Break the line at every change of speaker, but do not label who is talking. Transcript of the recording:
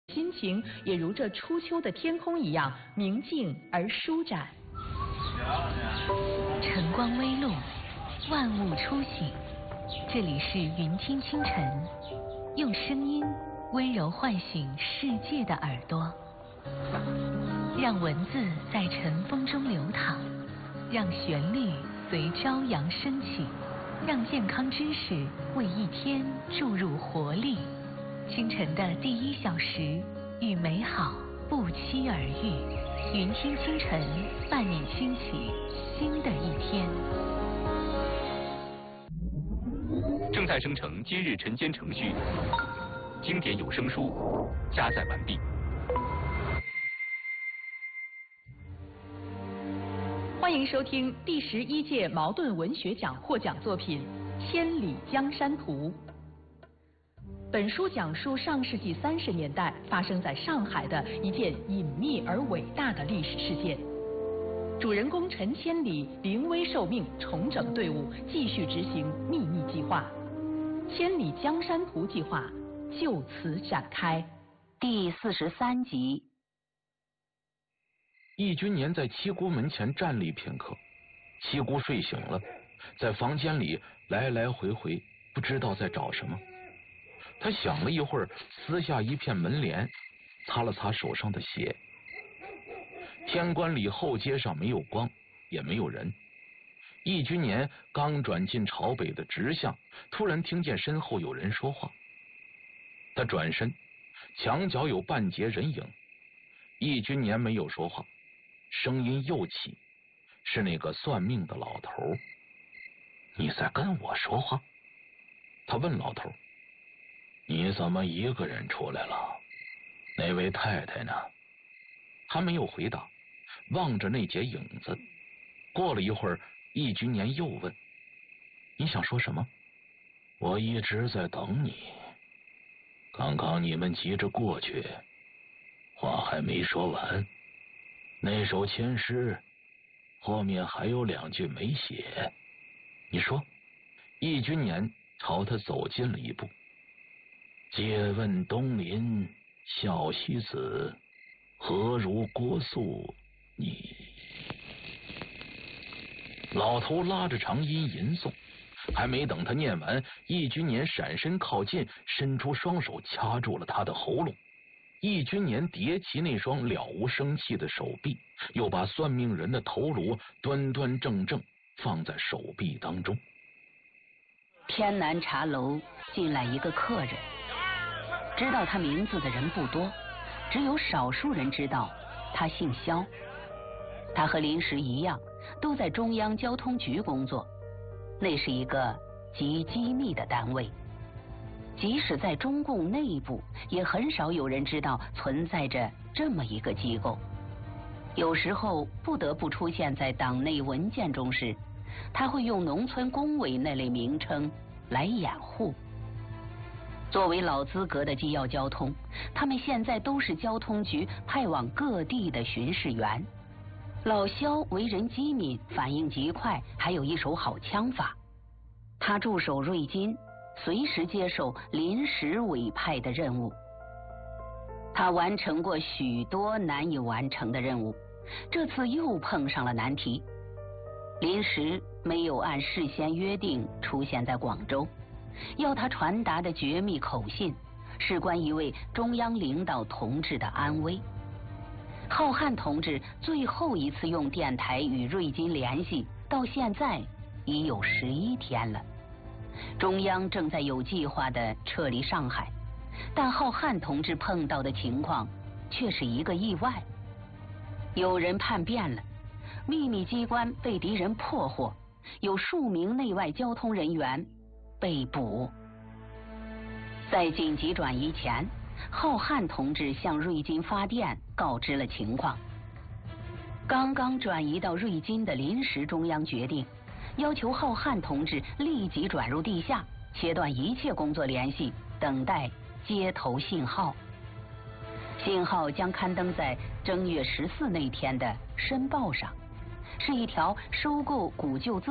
心情也如这初秋的天空一样明净而舒展。
晨光微露，万物初醒。这里是云听清晨，用声音温柔唤醒世界的耳朵，让文字在晨风中流淌，让旋律随朝阳升起，让健康知识为一天注入活力。清晨的第1小时，与美好不期而遇。云听清晨，伴你兴起新的一天。
正在生成今日晨间程序，经典有声书加载完毕。
欢迎收听第11届茅盾文学奖获奖作品《千里江山图》。本书讲述上世纪30年代发生在上海的一件隐秘而伟大的历史事件。主人公陈千里临危受命，重整队伍，继续执行秘密计划。千里江山图计划就此展开。
第43集。
易君年在七姑门前站立片刻，七姑睡醒了，在房间里来来回回，不知道在找什么。他想了一会儿，撕下一片门帘，擦了擦手上的血。天官里后街上没有光，也没有人。易君年刚转进朝北的直巷，突然听见身后有人说话。他转身，墙角有半截人影。易君年没有说话，声音又起，是那个算命的老头。你在跟我说话？他问老头。你怎么一个人出来了？那位太太呢？他没有回答，望着那截影子。过了一会儿，易君年又问：你想说什么？我一直在等你。刚刚你们急着过去，话还没说完。那首签诗后面还有2句没写。你说。易君年朝他走近了一步。借问东邻孝熙子，何如郭素你？老头拉着长音吟诵，还没等他念完，易君年闪身靠近，伸出双手掐住了他的喉咙。易君年叠起那双了无生气的手臂，又把算命人的头颅端端正正放在手臂当中。
天南茶楼进来一个客人，知道他名字的人不多，只有少数人知道他姓肖。他和临时一样，都在中央交通局工作，那是一个极机密的单位。即使在中共内部，也很少有人知道存在着这么一个机构。有时候不得不出现在党内文件中时，他会用农村工委那类名称来掩护。作为老资格的机要交通，他们现在都是交通局派往各地的巡视员。老肖为人机敏，反应极快，还有一手好枪法。他助手瑞金随时接受临时委派的任务。他完成过许多难以完成的任务，这次又碰上了难题。临时没有按事先约定出现在广州，要他传达的绝密口信事关一位中央领导同志的安危。浩瀚同志最后一次用电台与瑞金联系，到现在已有11天了。中央正在有计划地撤离上海，但浩瀚同志碰到的情况却是一个意外。有人叛变了，秘密机关被敌人破获，有数名内外交通人员被捕。在紧急转移前，浩瀚同志向瑞金发电告知了情况。刚刚转移到瑞金的临时中央决定，要求浩瀚同志立即转入地下，切断一切工作联系，等待接头信号。信号将刊登在正月14那天的《申报》上，是一条收购古旧